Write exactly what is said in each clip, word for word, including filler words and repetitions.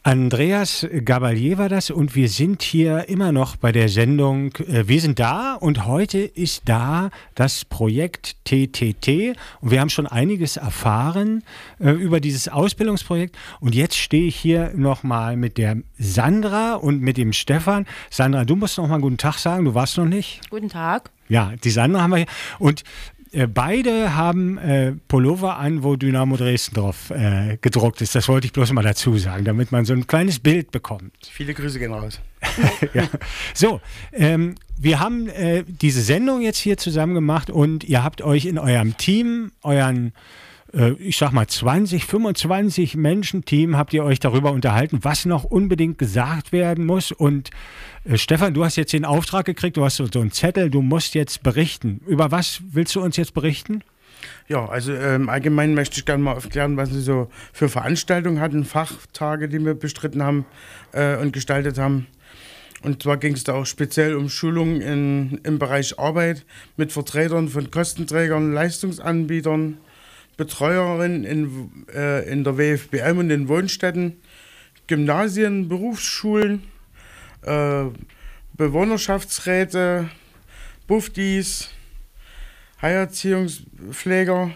Andreas Gabalier war das und wir sind hier immer noch bei der Sendung äh, Wir sind da und heute ist da das Projekt T T T und wir haben schon einiges erfahren äh, über dieses Ausbildungsprojekt und jetzt stehe ich hier nochmal mit der Sandra und mit dem Stefan. Sandra, du musst noch mal guten Tag sagen, du warst noch nicht? Guten Tag. Ja, die Sandra haben wir hier und Äh, beide haben äh, Pullover an, wo Dynamo Dresden drauf äh, gedruckt ist. Das wollte ich bloß mal dazu sagen, damit man so ein kleines Bild bekommt. Viele Grüße gehen raus. Ja. So, ähm, wir haben äh, diese Sendung jetzt hier zusammen gemacht und ihr habt euch in eurem Team, euren, äh, ich sag mal zwanzig, fünfundzwanzig Menschen-Team, habt ihr euch darüber unterhalten, was noch unbedingt gesagt werden muss. Und äh, Stefan, du hast jetzt den Auftrag gekriegt, du hast so, so einen Zettel, du musst jetzt berichten. Über was willst du uns jetzt berichten? Ja, also ähm, allgemein möchte ich gerne mal aufklären, was wir so für Veranstaltungen hatten, Fachtage, die wir bestritten haben äh, und gestaltet haben. Und zwar ging es da auch speziell um Schulungen in, im Bereich Arbeit mit Vertretern von Kostenträgern, Leistungsanbietern, Betreuerinnen in, äh, in der W F B M und in Wohnstätten, Gymnasien, Berufsschulen, äh, Bewohnerschaftsräte, Bufdis, Heilerziehungspfleger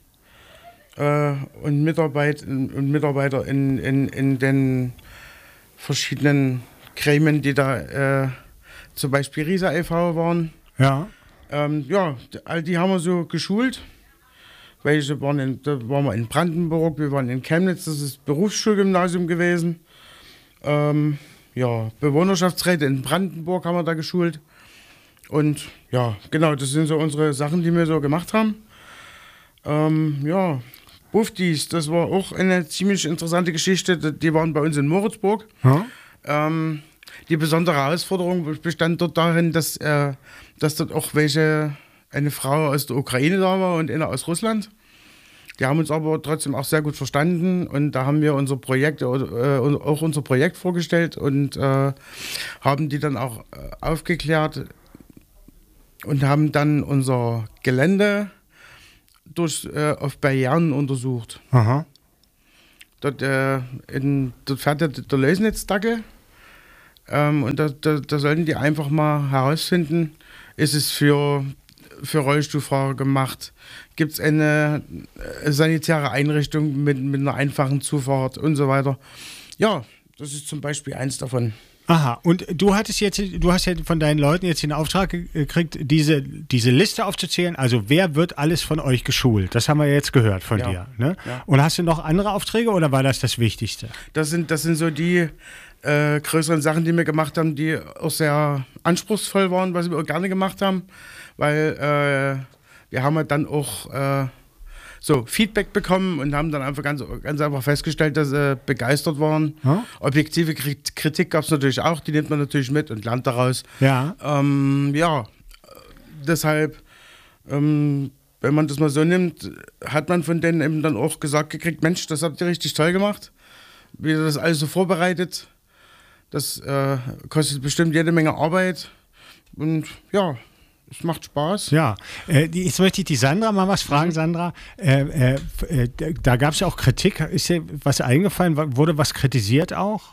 äh, und, Mitarbeit, und Mitarbeiter in, in, in den verschiedenen Gremien, die da äh, zum Beispiel Riesa e V waren. Ja. Ähm, ja, all die haben wir so geschult. Welche waren in, da waren wir in Brandenburg, wir waren in Chemnitz, das ist das Berufsschulgymnasium gewesen. Ähm, ja, Bewohnerschaftsräte in Brandenburg haben wir da geschult. Und ja, genau, das sind so unsere Sachen, die wir so gemacht haben. Ähm, ja, Bufdis, das war auch eine ziemlich interessante Geschichte. Die waren bei uns in Moritzburg. Ja. Ähm, die besondere Herausforderung bestand dort darin, dass, äh, dass dort auch welche, eine Frau aus der Ukraine da war und eine aus Russland. Die haben uns aber trotzdem auch sehr gut verstanden und da haben wir unser Projekt, äh, auch unser Projekt vorgestellt und äh, haben die dann auch äh, aufgeklärt und haben dann unser Gelände durch, äh, auf Barrieren untersucht. Aha. Dort, äh, in, dort fährt der, der Lösnitzdackel ähm, und da, da, da sollten die einfach mal herausfinden, ist es für, für Rollstuhlfahrer gemacht, gibt es eine äh, sanitäre Einrichtung mit, mit einer einfachen Zufahrt und so weiter. Ja, das ist zum Beispiel eins davon. Aha, und du hattest jetzt, du hast ja von deinen Leuten jetzt den Auftrag gekriegt, diese, diese Liste aufzuzählen. Also wer wird alles von euch geschult? Das haben wir jetzt gehört von ja. dir. Ne? Ja. Und hast du noch andere Aufträge oder war das das Wichtigste? Das sind, das sind so die äh, größeren Sachen, die wir gemacht haben, die auch sehr anspruchsvoll waren, was wir auch gerne gemacht haben. Weil äh, wir haben ja dann auch äh, so Feedback bekommen und haben dann einfach ganz, ganz einfach festgestellt, dass sie begeistert waren. Ja? Objektive Kritik gab es natürlich auch, die nimmt man natürlich mit und lernt daraus. Ja, ähm, ja deshalb, ähm, wenn man das mal so nimmt, hat man von denen eben dann auch gesagt gekriegt, Mensch, das habt ihr richtig toll gemacht, wie ihr das alles so vorbereitet. Das äh, kostet bestimmt jede Menge Arbeit und ja, es macht Spaß. Ja, äh, jetzt möchte ich die Sandra mal was fragen, Sandra. Äh, äh, da gab es ja auch Kritik. Ist dir was eingefallen? Wurde was kritisiert auch?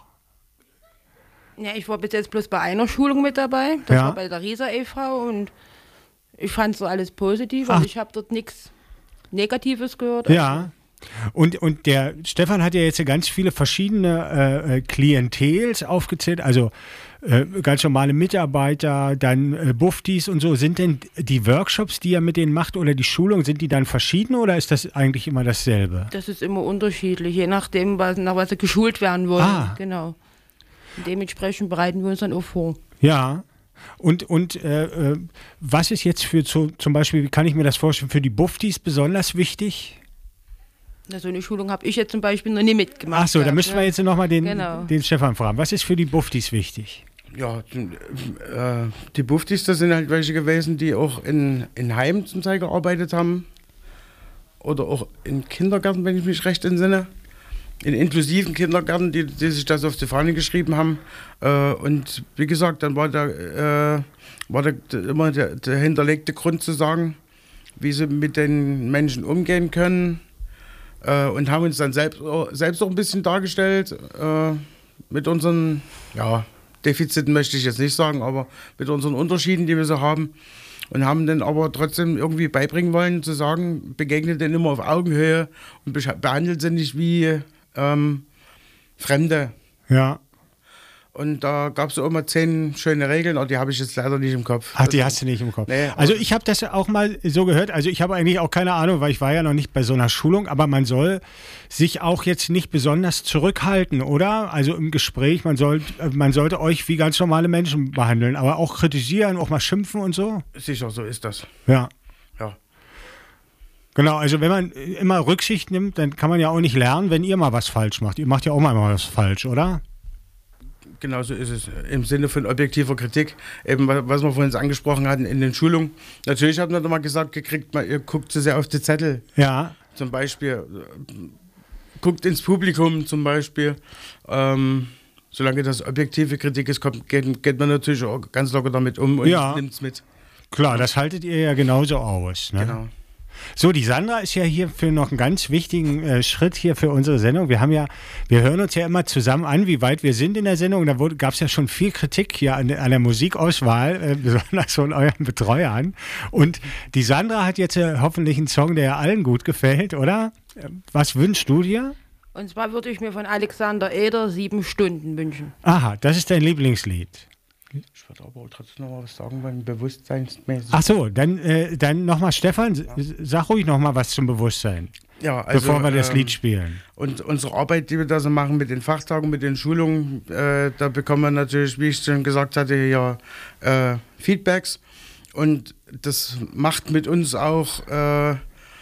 Ja, ich war bis jetzt bloß bei einer Schulung mit dabei. Das ja. war bei der Riesa e V und ich fand so alles positiv. Also ich habe dort nichts Negatives gehört. Ja. Und, und der Stefan hat ja jetzt ganz viele verschiedene äh, Klientels aufgezählt, also äh, ganz normale Mitarbeiter, dann äh, Bufdis und so. Sind denn die Workshops, die ihr mit denen macht oder die Schulungen, sind die dann verschieden oder ist das eigentlich immer dasselbe? Das ist immer unterschiedlich, je nachdem, was, nach was sie geschult werden wollen. Ah. Genau. Und dementsprechend bereiten wir uns dann auch vor. Ja. Und, und äh, was ist jetzt für zu, zum Beispiel, wie kann ich mir das vorstellen, für die Bufdis besonders wichtig? So eine Schulung habe ich jetzt zum Beispiel noch nie mitgemacht. Ach so, da müssen wir jetzt nochmal den, genau. den Stefan fragen. Was ist für die Bufdis wichtig? Ja, äh, die Bufdis, das sind halt welche gewesen, die auch in, in Heimen zum Teil gearbeitet haben. Oder auch in Kindergärten, wenn ich mich recht entsinne. In inklusiven Kindergärten, die, die sich das auf die Fahne geschrieben haben. Äh, und wie gesagt, dann war da, äh, war da immer der, der hinterlegte Grund zu sagen, wie sie mit den Menschen umgehen können. Äh, und haben uns dann selbst, selbst auch ein bisschen dargestellt. Äh, mit unseren, ja, Defiziten möchte ich jetzt nicht sagen, aber mit unseren Unterschieden, die wir so haben. Und haben dann aber trotzdem irgendwie beibringen wollen, zu sagen, begegnet denen immer auf Augenhöhe und behandelt sie nicht wie ähm, Fremde. Ja. Und da gab es auch immer zehn schöne Regeln, aber die habe ich jetzt leider nicht im Kopf. Ach, die hast du nicht im Kopf. Nee, also ich habe das auch mal so gehört, also ich habe eigentlich auch keine Ahnung, weil ich war ja noch nicht bei so einer Schulung, aber man soll sich auch jetzt nicht besonders zurückhalten, oder? Also im Gespräch, man, soll, man sollte euch wie ganz normale Menschen behandeln, aber auch kritisieren, auch mal schimpfen und so. Sicher, so ist das. Ja. Ja. Genau, also wenn man immer Rücksicht nimmt, dann kann man ja auch nicht lernen, wenn ihr mal was falsch macht. Ihr macht ja auch mal was falsch, oder? Genau so ist es. Im Sinne von objektiver Kritik, eben was wir vorhin angesprochen hatten in den Schulungen. Natürlich hat man da mal gesagt gekriegt, man, ihr guckt zu sehr auf die Zettel. Ja. Zum Beispiel, guckt ins Publikum zum Beispiel. Ähm, solange das objektive Kritik ist, kommt, geht, geht man natürlich auch ganz locker damit um und ja. nimmt es mit. Klar, das haltet ihr ja genauso aus. Ne? Genau. So, die Sandra ist ja hier für noch einen ganz wichtigen äh, Schritt hier für unsere Sendung. Wir haben ja, wir hören uns ja immer zusammen an, wie weit wir sind in der Sendung. Da gab es ja schon viel Kritik hier an, an der Musikauswahl, äh, besonders von euren Betreuern. Und die Sandra hat jetzt äh, hoffentlich einen Song, der ja allen gut gefällt, oder? Was wünschst du dir? Und zwar würde ich mir von Alexander Eder sieben Stunden wünschen. Aha, das ist dein Lieblingslied. Ich würde aber trotzdem noch mal was sagen, weil bewusstseinsmäßig. Ach so, dann, äh, dann nochmal, Stefan, ja. Sag ruhig nochmal was zum Bewusstsein, ja, also, bevor wir das ähm, Lied spielen. Und unsere Arbeit, die wir da so machen mit den Fachtagungen, mit den Schulungen, äh, da bekommen wir natürlich, wie ich schon gesagt hatte, ja äh, Feedbacks. Und das macht mit uns auch, äh,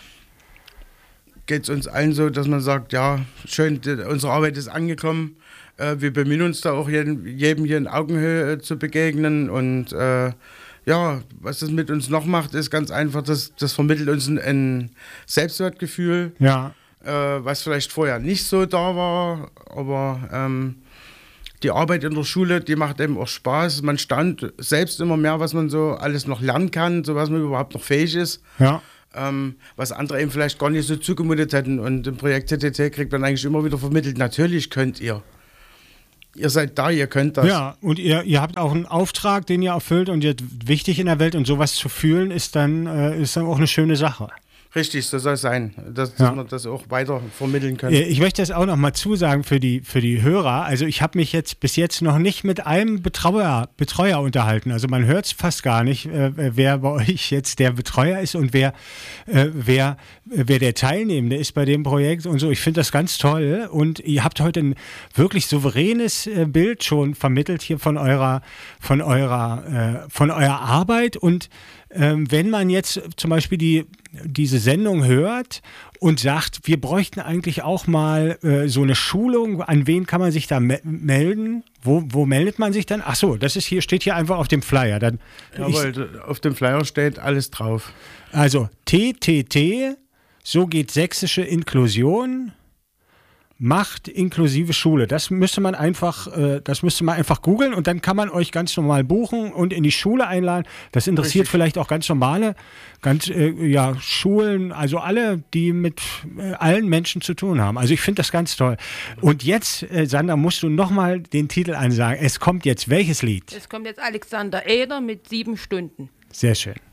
geht es uns allen so, dass man sagt, ja, schön, die, unsere Arbeit ist angekommen. Wir bemühen uns da auch jedem, jedem hier in Augenhöhe äh, zu begegnen und äh, ja, was das mit uns noch macht, ist ganz einfach, das, das vermittelt uns ein, ein Selbstwertgefühl, ja. äh, was vielleicht vorher nicht so da war, aber ähm, die Arbeit in der Schule, die macht eben auch Spaß. Man staunt selbst immer mehr, was man so alles noch lernen kann, so was man überhaupt noch fähig ist. Ja. Ähm, was andere eben vielleicht gar nicht so zugemutet hätten und im Projekt T T T kriegt man eigentlich immer wieder vermittelt, natürlich könnt ihr. Ihr seid da, ihr könnt das. Ja, und ihr, ihr habt auch einen Auftrag, den ihr erfüllt und ihr wichtig in der Welt und sowas zu fühlen, ist dann, äh, ist dann auch eine schöne Sache. Richtig, so soll es sein, dass, ja. dass wir das auch weiter vermitteln können. Ich möchte das auch noch mal zusagen für die, für die Hörer. Also ich habe mich jetzt bis jetzt noch nicht mit einem Betreuer, Betreuer unterhalten. Also man hört es fast gar nicht, äh, wer bei euch jetzt der Betreuer ist und wer, äh, wer, wer der Teilnehmende ist bei dem Projekt und so. Ich finde das ganz toll und ihr habt heute ein wirklich souveränes äh, Bild schon vermittelt hier von eurer, von eurer, äh, von eurer Arbeit. Und ähm, wenn man jetzt zum Beispiel die diese Sendung hört und sagt, wir bräuchten eigentlich auch mal äh, so eine Schulung, an wen kann man sich da me- melden? Wo, wo meldet man sich dann? Ach so, das ist hier, steht hier einfach auf dem Flyer. Dann, Jawohl, ich, auf dem Flyer steht alles drauf. Also T T T, so geht sächsische Inklusion, Macht inklusive Schule. Das müsste man einfach, äh, das müsste man einfach googeln und dann kann man euch ganz normal buchen und in die Schule einladen. Das interessiert Richtig. Vielleicht auch ganz normale, ganz äh, ja Schulen, also alle, die mit äh, allen Menschen zu tun haben. Also ich finde das ganz toll. Und jetzt, äh, Sandra, musst du nochmal den Titel ansagen. Es kommt jetzt welches Lied? Es kommt jetzt Alexander Eder mit sieben Stunden. Sehr schön.